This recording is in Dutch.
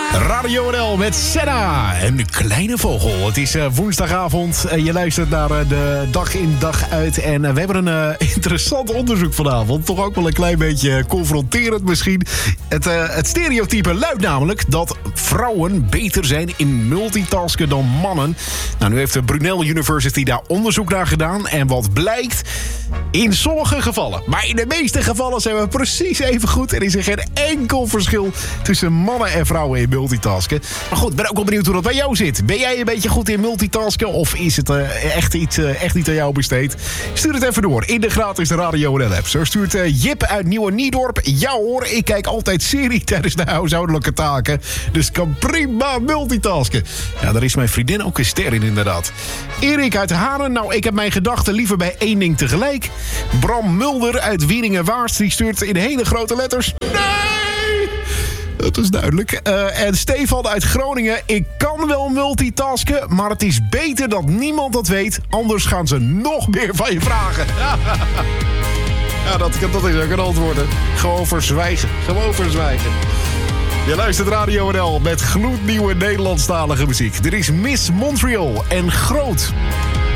Radio NL met Senna en de kleine vogel. Het is woensdagavond en je luistert naar de dag in dag uit. En we hebben een interessant onderzoek vanavond. Toch ook wel een klein beetje confronterend misschien. Het stereotype luidt namelijk dat vrouwen beter zijn in multitasken dan mannen. Nou, nu heeft de Brunel University daar onderzoek naar gedaan. En wat blijkt? In sommige gevallen, maar in de meeste gevallen zijn we precies even goed. Er is er geen enkel verschil tussen mannen en vrouwen in multitasken. Maar goed, ik ben ook wel benieuwd hoe dat bij jou zit. Ben jij een beetje goed in multitasken of is het echt niet aan jou besteed? Stuur het even door in de gratis Radio NL app. Zo stuurt Jip uit Nieuwe Niedorp. Ja hoor, ik kijk altijd serie tijdens de huishoudelijke taken. Dus kan prima multitasken. Ja, daar is mijn vriendin ook een ster in inderdaad. Erik uit Haren. Nou, ik heb mijn gedachten liever bij één ding tegelijk. Bram Mulder uit Wieringen-Waard. Die stuurt in hele grote letters. Nee! Dat is duidelijk. En Stefan uit Groningen. Ik kan wel multitasken, maar het is beter dat niemand dat weet. Anders gaan ze nog meer van je vragen. Ja, dat is ook een antwoord. Gewoon verzwijgen. Gewoon verzwijgen. Je luistert Radio NL met gloednieuwe Nederlandstalige muziek. Er is Miss Montreal en Groot.